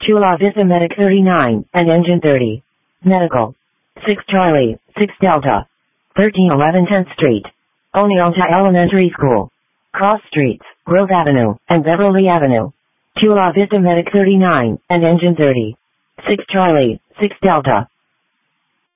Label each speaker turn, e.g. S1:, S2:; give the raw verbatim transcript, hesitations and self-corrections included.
S1: Chula Vista Medic thirty-nine, and Engine thirty. Medical. six Charlie, six Delta. thirteen eleven tenth Street. Oneonta Elementary School. Cross Streets, Grove Avenue, and Beverly Avenue. Chula Vista Medic thirty-nine, and Engine thirty. six Charlie, six Delta.